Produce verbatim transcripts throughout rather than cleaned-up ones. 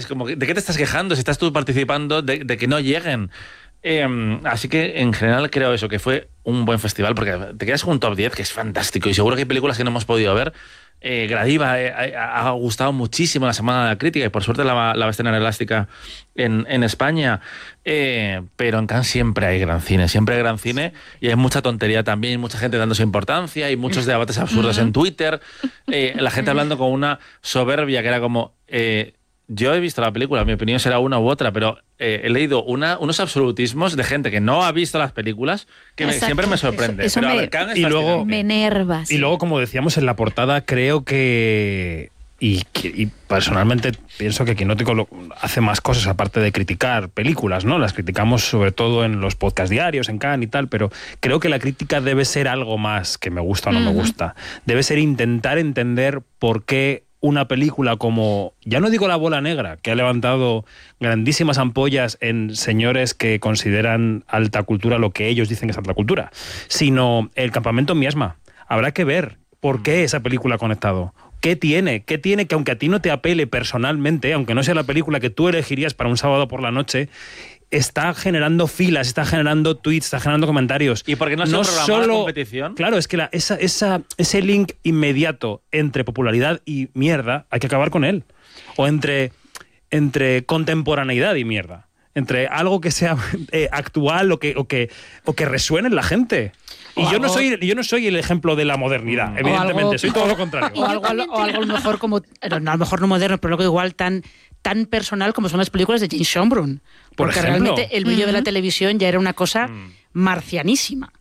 como, ¿de qué te estás quejando si estás tú participando de, de que no lleguen? Eh, así que en general creo eso, que fue un buen festival, porque te quedas con un top diez que es fantástico y seguro que hay películas que no hemos podido ver. Eh, Gradiva eh, ha, ha gustado muchísimo la Semana de la Crítica y por suerte la, la va a estrenar Elástica en, en España, eh, pero en Cannes siempre hay gran cine, siempre hay gran cine y hay mucha tontería también, mucha gente dándose importancia y muchos debates absurdos en Twitter, eh, la gente hablando con una soberbia que era como... Eh, yo he visto la película, mi opinión será una u otra, pero eh, he leído una, unos absolutismos de gente que no ha visto las películas que me, siempre me sorprende. Eso, eso pero me, a ver, Cannes y luego me enerva. Y luego, como decíamos en la portada, creo que... Y, y personalmente pienso que Quinótico lo, hace más cosas aparte de criticar películas, ¿no? Las criticamos sobre todo en los podcast diarios, en Cannes y tal, pero creo que la crítica debe ser algo más que me gusta o no uh-huh. me gusta. Debe ser intentar entender por qué una película como, ya no digo La Bola Negra, que ha levantado grandísimas ampollas en señores que consideran alta cultura lo que ellos dicen que es alta cultura, sino El Campamento Miasma. Habrá que ver por qué esa película ha conectado. ¿Qué tiene? ¿Qué tiene que aunque a ti no te apele personalmente, aunque no sea la película que tú elegirías para un sábado por la noche, está generando filas, está generando tweets, está generando comentarios? ¿Y por qué no se no programa solo la competición? Claro, es que la, esa, esa, ese link inmediato entre popularidad y mierda hay que acabar con él. O entre, entre contemporaneidad y mierda. Entre algo que sea eh, actual o que, o, que, o que resuene en la gente. Y yo no, soy, yo no soy el ejemplo de la modernidad, evidentemente, algo, soy todo lo contrario. O algo, o algo a lo mejor como, no, a lo mejor no moderno, pero algo igual tan, tan personal como son las películas de James Schonbrun. Por Porque ejemplo, realmente el brillo uh-huh. de la televisión ya era una cosa mm. marcianísima.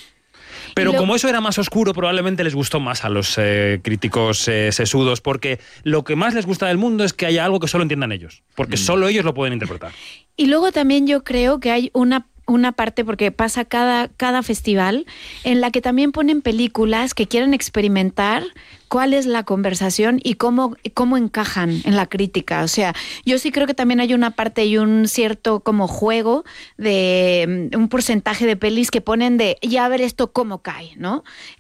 Pero lo... como eso era más oscuro, probablemente les gustó más a los eh, críticos eh, sesudos, porque lo que más les gusta del mundo es que haya algo que solo entiendan ellos, porque mm. solo ellos lo pueden interpretar. Y luego también yo creo que hay una una parte, porque pasa cada, cada festival, en la que también ponen películas que quieren experimentar cuál es la conversación y cómo, cómo encajan en la crítica. O sea, yo sí creo que también hay una parte y un cierto como juego de un porcentaje de pelis que ponen de ya a ver esto cómo cae, ¿no?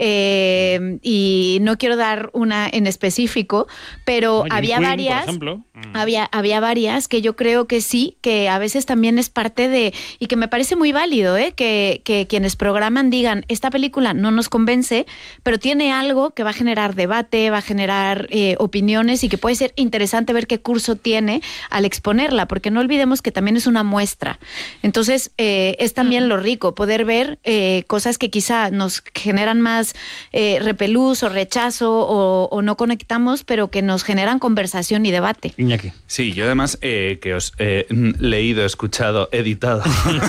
Eh, y no quiero dar una en específico, pero Oye, había Queen, varias, por ejemplo. había, había varias que yo creo que sí, que a veces también es parte de, y que me parece muy válido, ¿eh? que, que quienes programan digan, esta película no nos convence, pero tiene algo que va a generar debate, va a generar eh, opiniones y que puede ser interesante ver qué curso tiene al exponerla, porque no olvidemos que también es una muestra. Entonces, eh, es también uh-huh. lo rico, poder ver eh, cosas que quizá nos generan más eh, repelús o rechazo o, o no conectamos, pero que nos generan conversación y debate. Iñaki. Sí, yo además eh, que os he leído, escuchado, editado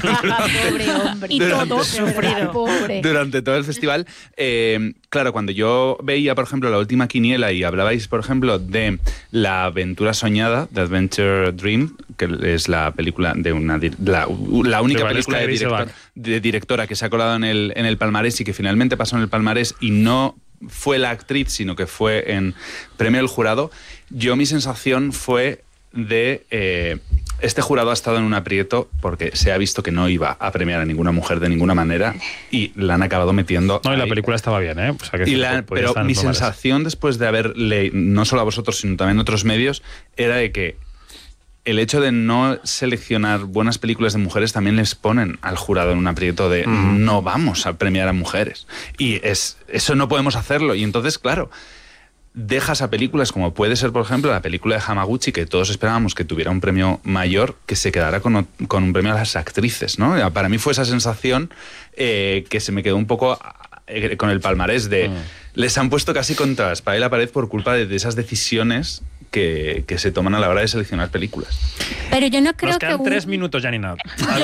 pobre hombre. Y todo sufrido. Pobre. Durante todo el festival. Eh, claro, cuando yo veía, por ejemplo, la última quiniela y hablabais, por ejemplo, de La Aventura Soñada, The Adventure Dream, que es la película de una la, la única de película de, director, de directora que se ha colado en el, en el palmarés y que finalmente pasó en el palmarés y no fue la actriz, sino que fue en premio del jurado, yo mi sensación fue de... Eh, este jurado ha estado en un aprieto porque se ha visto que no iba a premiar a ninguna mujer de ninguna manera y la han acabado metiendo. No, y ahí. La película estaba bien, ¿eh? O sea, que y la, pero mi sensación después de haber leído, no solo a vosotros, sino también a otros medios, era de que el hecho de no seleccionar buenas películas de mujeres también les ponen al jurado en un aprieto de mm. no vamos a premiar a mujeres. Y es eso no podemos hacerlo. Y entonces, claro, dejas a películas como puede ser, por ejemplo, la película de Hamaguchi, que todos esperábamos que tuviera un premio mayor, que se quedara con, con un premio a las actrices, ¿no? Para mí fue esa sensación eh, que se me quedó un poco eh, con el palmarés de... Mm. Les han puesto casi contra la espada y la pared por culpa de, de esas decisiones que, que se toman a la hora de seleccionar películas. Pero yo no creo Nos quedan que... tres un... minutos ya ni nada.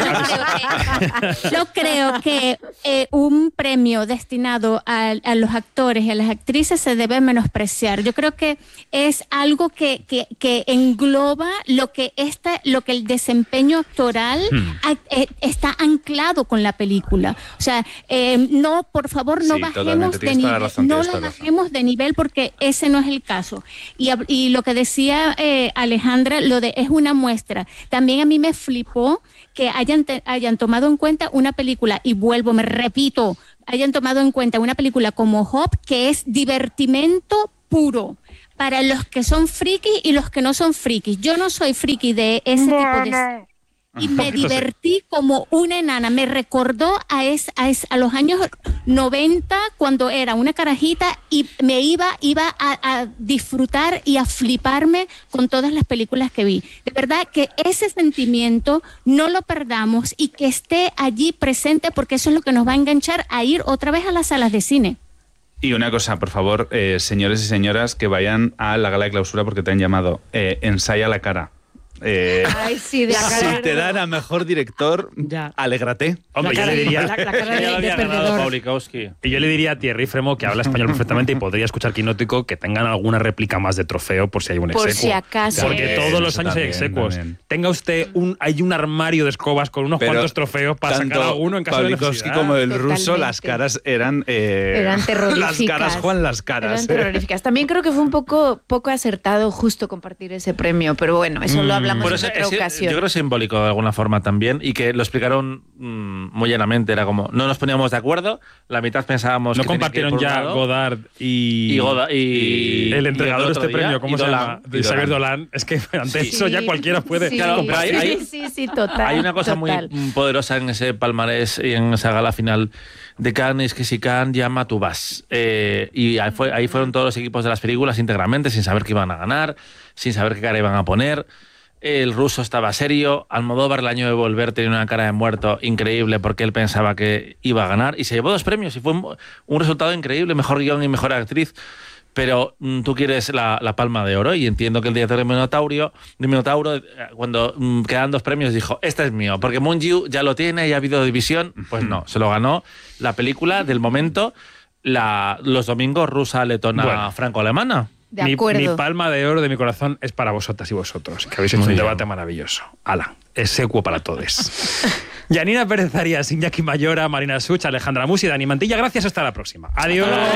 Yo creo que eh, un premio destinado a, a los actores y a las actrices se debe menospreciar. Yo creo que es algo que, que, que engloba lo que, esta, lo que el desempeño actoral hmm. a, eh, está anclado con la película. O sea, eh, no, por favor, no sí, bajemos de nivel. Razón, no lo bajemos de nivel porque ese no es el caso. Y, y lo que decía eh, Alejandra, lo de es una muestra. También a mí me flipó que hayan, te, hayan tomado en cuenta una película, y vuelvo, me repito, hayan tomado en cuenta una película como Hop, que es divertimento puro. para los que son frikis y los que no son frikis. Yo no soy friki de ese tipo de... Y me divertí como una enana. Me recordó a, es, a, es, a los años noventa, cuando era una carajita y me iba, iba a, a disfrutar y a fliparme con todas las películas que vi. De verdad que ese sentimiento no lo perdamos y que esté allí presente, porque eso es lo que nos va a enganchar a ir otra vez a las salas de cine. Y una cosa, por favor, eh, señores y señoras, que vayan a la gala de clausura porque te han llamado. Eh, ensaya la cara. Eh, Ay, sí, de si te dan a mejor director, Ya. alégrate. Hombre, La yo cara- le diría... la- la cara de- Ya lo de había ganado perdedor. Paulikowski. Y yo le diría a Thierry Fremont, que habla español perfectamente y podría escuchar Quinótico, que tengan alguna réplica más de trofeo por si hay un Por exequo. si acaso. Porque Sí, todos los eso años hay también, execuos. también. Tenga usted un, hay un armario de escobas con unos Pero cuantos trofeos para tanto sacar alguno en caso de Paulikowski necesidad. como el Totalmente. ruso, las caras eran... eh, Eran terroríficas. Las caras, Juan, las caras. Eran terroríficas. También creo que fue un poco, poco acertado justo compartir ese premio, pero bueno, eso lo hablamos Por en eso otra es- ocasión. yo creo que es simbólico de alguna forma también, y que lo explicaron mmm, muy llanamente. Era como, no nos poníamos de acuerdo, la mitad pensábamos ¿No que tenía que ir compartieron por un ya lado, Godard y, y, Goda- y- el y entregador de otro este día, premio? ¿Cómo y se Dolan, llama? y Xavier Dolan. Dolan. Es que ante Sí. eso ya cualquiera puede Sí, Claro, compartir. pero hay- sí, sí, sí, total. Hay una cosa total. muy poderosa en ese palmarés y en esa gala final de Cannes, que si Cannes llama, tú vas. Eh, y ahí, fue- ahí fueron todos los equipos de las películas íntegramente, sin saber qué iban a ganar, sin saber qué cara iban a poner. El ruso estaba serio. Almodóvar, el año de volver, tenía una cara de muerto increíble porque él pensaba que iba a ganar y se llevó dos premios y fue un, un resultado increíble, mejor guión y mejor actriz. Pero mm, tú quieres la, la palma de oro, y entiendo que el director de Minotauro, de Minotauro eh, cuando mm, quedan dos premios, dijo, este es mío, porque Moon Yu ya lo tiene y ha habido división. Pues no, se lo ganó la película del momento, la, los domingos rusa, letona, Bueno. franco-alemana. De Mi, acuerdo. mi palma de oro de mi corazón es para vosotras y vosotros, que habéis hecho Muy un bien. debate maravilloso. Ala, execuo para todos. Yanina Pérez Arias, Iñaki Mayora, Marina Such, Alejandra Musi, Dani Mantilla. Gracias, hasta la próxima. Adiós.